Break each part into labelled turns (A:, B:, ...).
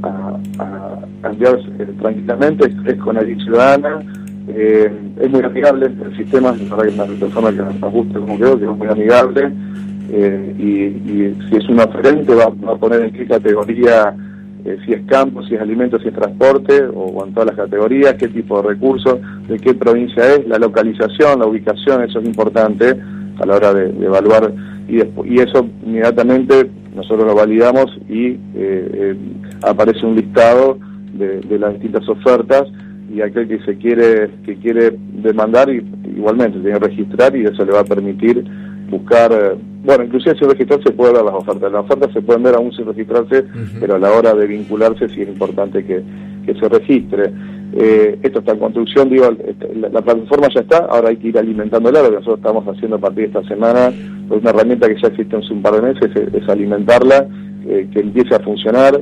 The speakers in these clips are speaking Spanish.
A: a enviar tranquilamente, es con la ciudadana, es muy amigable el sistema, la verdad que es una persona que nos gusta como creo que es muy amigable, y si es un oferente va a poner en qué categoría, si es campo, si es alimento, si es transporte, o en todas las categorías, qué tipo de recursos, de qué provincia es, la localización, la ubicación, eso es importante a la hora de evaluar, y eso inmediatamente nosotros lo validamos y aparece un listado de las distintas ofertas, y aquel que quiere demandar igualmente tiene que registrar, y eso le va a permitir buscar, inclusive sin registrar se puede ver las ofertas se pueden ver aún sin registrarse, pero a la hora de vincularse sí es importante que se registre. Esto está en construcción, la plataforma ya está, ahora hay que ir alimentándola. Lo que nosotros estamos haciendo a partir de esta semana, pues una herramienta que ya existe hace un par de meses, es alimentarla, que empiece a funcionar.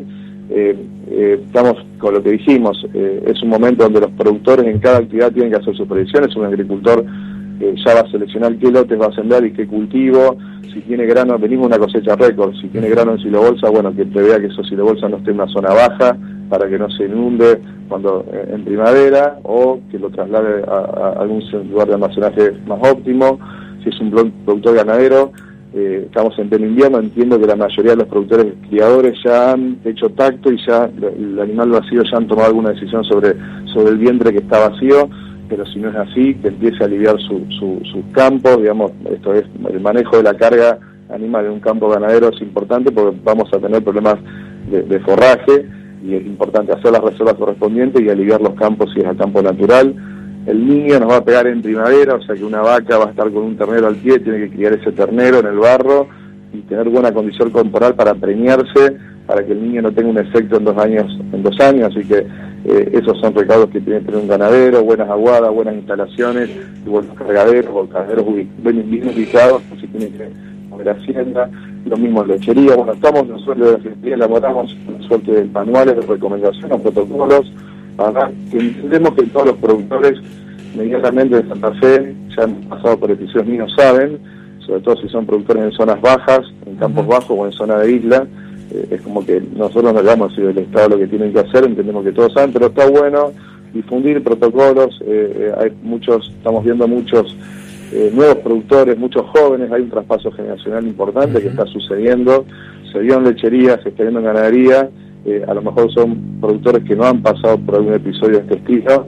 A: Estamos con lo que dijimos, es un momento donde los productores en cada actividad tienen que hacer sus predicciones. Un agricultor ya va a seleccionar qué lotes va a sembrar y qué cultivo. Si tiene grano, venimos una cosecha récord, si tiene grano en silobolsa, que prevea que esos silobolsa no esté en una zona baja para que no se inunde cuando en primavera, o que lo traslade a algún lugar de almacenaje más óptimo. Si es un productor ganadero, estamos en pleno invierno, entiendo que la mayoría de los productores criadores ya han hecho tacto y ya el animal vacío ya han tomado alguna decisión sobre el vientre que está vacío, pero si no es así, que empiece a aliviar sus campos. Esto es el manejo de la carga animal en un campo ganadero, es importante porque vamos a tener problemas de forraje, y es importante hacer las reservas correspondientes y aliviar los campos si es a campo natural. El niño nos va a pegar en primavera, o sea que una vaca va a estar con un ternero al pie, tiene que criar ese ternero en el barro y tener buena condición corporal para preñarse, para que el niño no tenga un efecto en 2 años, así que esos son recaudos que tiene que tener un ganadero: buenas aguadas, buenas instalaciones, y buenos cargaderos bien ubicados, si tiene que mover hacienda. Lo mismo en lechería. Nosotros de la Secretaría elaboramos una suerte de manuales de recomendación o protocolos, para que entendemos que todos los productores inmediatamente de Santa Fe ya han pasado por episodios míos, saben, sobre todo si son productores en zonas bajas, en campos bajos o en zona de isla. Es como que nosotros no le damos del Estado lo que tienen que hacer, entendemos que todos saben, pero está bueno difundir protocolos. Estamos viendo muchos nuevos productores, muchos jóvenes, hay un traspaso generacional importante que está sucediendo, se vio en lechería, se está viendo en ganadería. A lo mejor son productores que no han pasado por algún episodio de este estilo,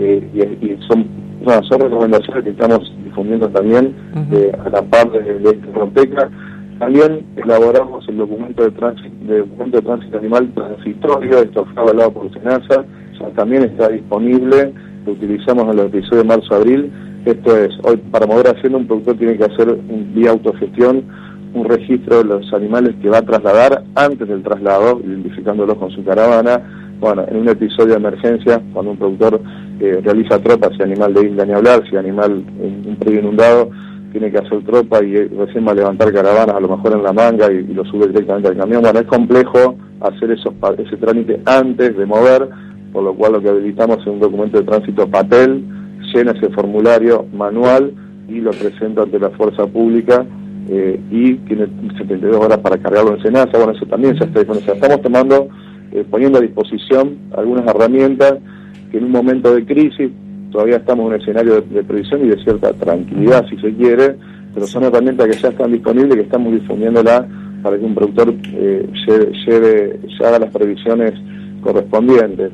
A: y son recomendaciones que estamos difundiendo también a la par de Rompeca. También elaboramos el documento de tránsito animal transitorio. Esto fue avalado por SENASA, ya también está disponible, lo utilizamos en los episodios de marzo-abril. Esto es, hoy para mover hacienda un productor tiene que hacer vía autogestión un registro de los animales que va a trasladar antes del traslado, identificándolos con su caravana. En un episodio de emergencia, cuando un productor realiza tropa, si animal de isla ni hablar, si animal en un predio inundado, tiene que hacer tropa y recién va a levantar caravanas, a lo mejor en la manga, y lo sube directamente al camión. Es complejo hacer ese trámite antes de mover, por lo cual lo que habilitamos es un documento de tránsito papel, llena ese formulario manual y lo presenta ante la fuerza pública, y tiene 72 horas para cargarlo en SENASA. Eso también ya está disponible. Estamos poniendo a disposición algunas herramientas que en un momento de crisis, todavía estamos en un escenario de previsión y de cierta tranquilidad, si se quiere, pero son herramientas que ya están disponibles, que estamos difundiéndolas para que un productor haga las previsiones correspondientes.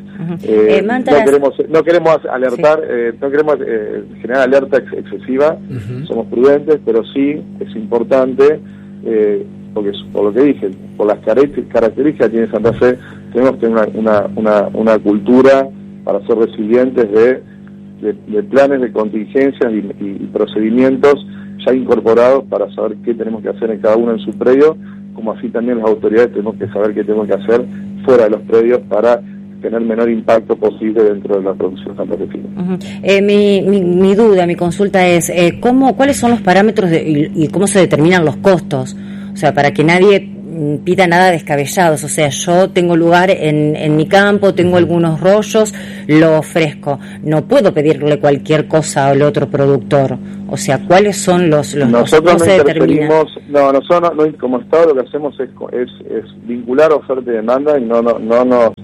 A: No queremos alertar, no queremos generar alerta excesiva, somos prudentes, pero sí es importante, porque por lo que dije, por las características que tiene Santa Fe, tenemos que tener una cultura para ser resilientes de planes de contingencias y procedimientos ya incorporados para saber qué tenemos que hacer en cada uno en su predio, como así también las autoridades tenemos que saber qué tenemos que hacer fuera de los predios para tener el menor impacto posible dentro de la producción santafesina.
B: Mi duda, mi consulta es, ¿cuáles son los parámetros y cómo se determinan los costos? O sea, para que nadie pida nada descabellados. O sea, yo tengo lugar en mi campo, tengo algunos rollos, lo ofrezco. No puedo pedirle cualquier cosa al otro productor. O sea, ¿cuáles son los
A: nosotros no interferimos? Nosotros como Estado lo que hacemos es vincular oferta y demanda, y no nos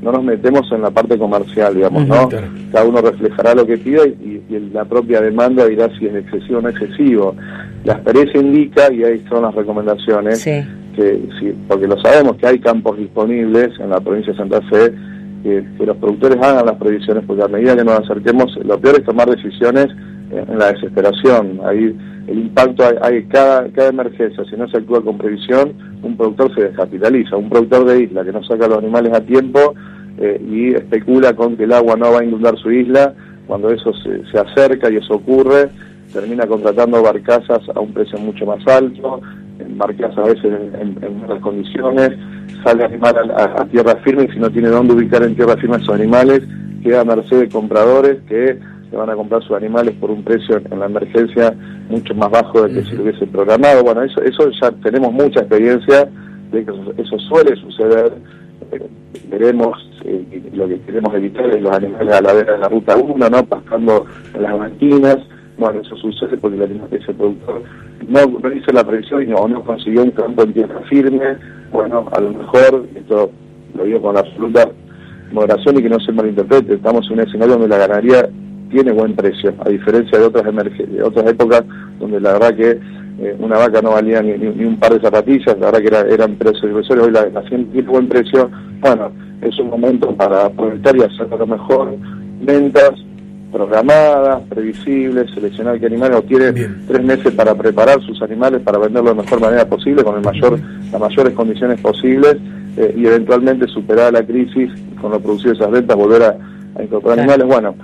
A: no nos metemos en la parte comercial, digamos, ¿no? Claro. Cada uno reflejará lo que pida y la propia demanda dirá si es excesivo o no excesivo. La experiencia indica, y ahí son las recomendaciones, sí, que sí, porque lo sabemos que hay campos disponibles en la provincia de Santa Fe, que los productores hagan las previsiones, porque a medida que nos acerquemos, lo peor es tomar decisiones en la desesperación. Ahí el impacto, hay cada emergencia, si no se actúa con previsión, un productor se descapitaliza. Un productor de isla que no saca a los animales a tiempo y especula con que el agua no va a inundar su isla, cuando eso se acerca y eso ocurre, termina contratando barcazas a un precio mucho más alto, barcazas a veces en malas condiciones, sale animal a tierra firme, y si no tiene dónde ubicar en tierra firme a esos animales, queda a merced de compradores que le van a comprar sus animales por un precio en la emergencia mucho más bajo del que se lo hubiese programado. Bueno, eso ya tenemos mucha experiencia de que eso suele suceder. Veremos, lo que queremos evitar es los animales a la vera de la ruta 1, ¿no? Pasando en las banquinas. Bueno, eso sucede porque ese productor no hizo la previsión o no consiguió un campo en tierra firme. Bueno, a lo mejor, esto lo digo con absoluta moderación y que no se malinterprete, estamos en un escenario donde la ganadería tiene buen precio, a diferencia de otras épocas donde la verdad que una vaca no valía ni un par de zapatillas, la verdad que eran precios irrisorios. Hoy la tiene buen precio. Bueno, es un momento para aprovechar y hacer a lo mejor ventas programadas, previsibles, seleccionar qué animales, o tiene 3 meses para preparar sus animales para venderlo de la mejor manera posible, con las mayores condiciones posibles, y eventualmente superar la crisis, con lo producido de esas ventas, volver a incorporar animales. Bueno,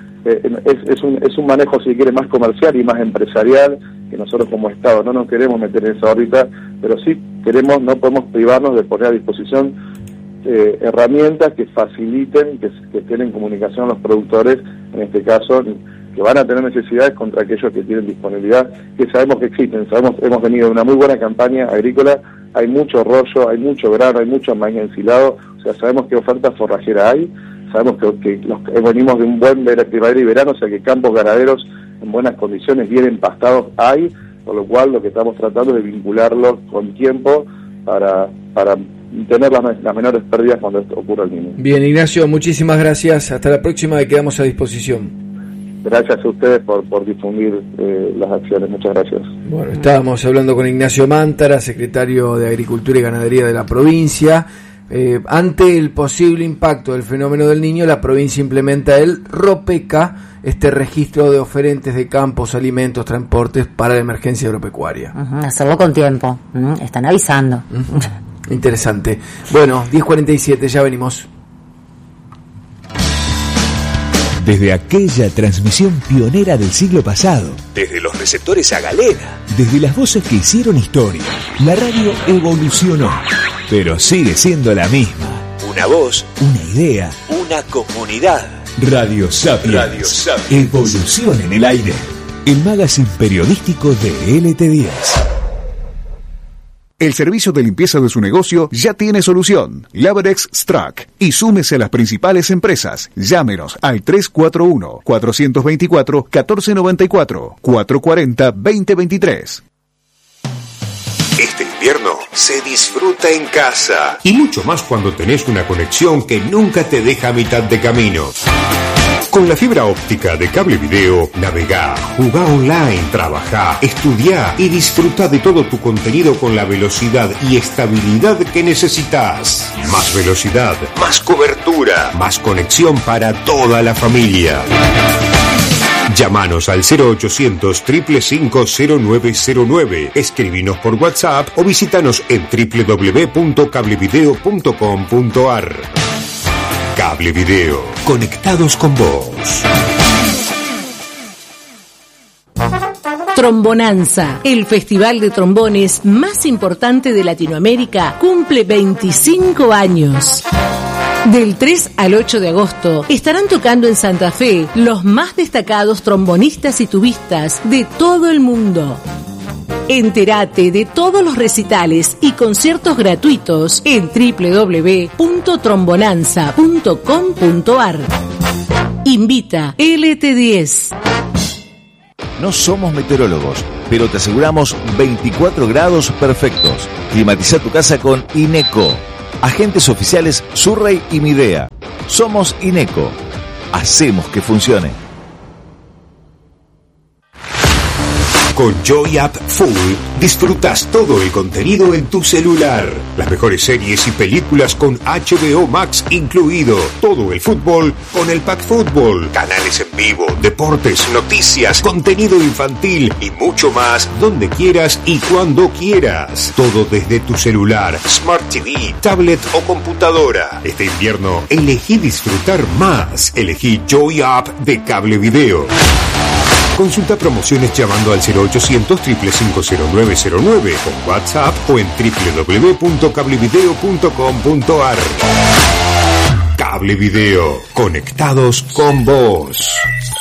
A: es un manejo, si quiere, más comercial y más empresarial, que nosotros como Estado no nos queremos meter en esa órbita, pero sí no podemos privarnos de poner a disposición herramientas que faciliten, que estén en comunicación los productores, en este caso, que van a tener necesidades contra aquellos que tienen disponibilidad, que sabemos que existen. Hemos venido de una muy buena campaña agrícola, hay mucho rollo, hay mucho grano, hay mucho maíz ensilado, o sea, sabemos qué oferta forrajera hay, sabemos que venimos de un buen primavera y verano, o sea que campos ganaderos en buenas condiciones, bien empastados hay, por lo cual lo que estamos tratando es de vincularlos con tiempo para tener las menores pérdidas cuando esto ocurra el mismo.
C: Bien, Ignacio, muchísimas gracias. Hasta la próxima, y quedamos a disposición.
A: Gracias a ustedes por difundir las acciones. Muchas gracias.
C: Bueno, estábamos hablando con Ignacio Mántara, secretario de Agricultura y Ganadería de la provincia. Ante el posible impacto del fenómeno del Niño, la provincia implementa el ROPECA, este registro de oferentes de campos, alimentos, transportes para la emergencia agropecuaria.
B: Hacerlo con tiempo. Están avisando.
C: Interesante. Bueno, 10:47, ya venimos.
D: Desde aquella transmisión pionera del siglo pasado, desde los receptores a galena, desde las voces que hicieron historia, la radio evolucionó, pero sigue siendo la misma. Una voz, una idea, una comunidad. Radio Sapiens. Evolución en el aire. El magazine periodístico de LT10.
E: El servicio de limpieza de su negocio ya tiene solución. Laberex Strack. Y súmese a las principales empresas. Llámenos al 341-424-1494, 440-2023.
D: Este invierno se disfruta en casa.
F: Y mucho más cuando tenés una conexión que nunca te deja a mitad de camino. Con la fibra óptica de Cable Video, navegá, jugá online, trabajá, estudiá y disfruta de todo tu contenido con la velocidad y estabilidad que necesitas. Más velocidad, más cobertura, más conexión para toda la familia. Llámanos al 0800-555-0909, escribinos por WhatsApp o visítanos en www.cablevideo.com.ar. Cable Video, conectados con vos.
G: Trombonanza, el festival de trombones más importante de Latinoamérica, cumple 25 años. Del 3 al 8 de agosto estarán tocando en Santa Fe los más destacados trombonistas y tubistas de todo el mundo. Entérate de todos los recitales y conciertos gratuitos en www.trombonanza.com.ar. Invita LT10.
D: No somos meteorólogos, pero te aseguramos 24 grados perfectos. Climatiza tu casa con INECO. Agentes oficiales Surrey y Midea.
H: Somos Ineco. Hacemos que funcione.
F: Con Joy App Full disfrutas todo el contenido en tu celular. Las mejores series y películas con HBO Max incluido. Todo el fútbol con el Pack Fútbol. Canales en vivo, deportes, noticias, contenido infantil y mucho más donde quieras y cuando quieras. Todo desde tu celular, Smart TV, tablet o computadora. Este invierno elegí disfrutar más. Elegí Joy App de Cable Video. Consulta promociones llamando al 0800-555-0909 con WhatsApp o en www.cablevideo.com.ar. Cable Video, conectados con vos.